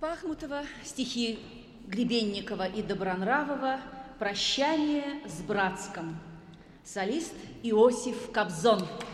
Пахмутова, стихи Гребенникова и Добронравова «Прощание с Братском». Солист Иосиф Кобзон.